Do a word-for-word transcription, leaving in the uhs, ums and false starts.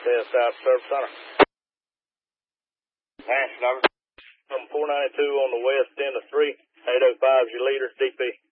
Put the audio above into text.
Yes, South Service Center. National number. From four ninety-two on the west end of three. eight oh five is your leader, D P.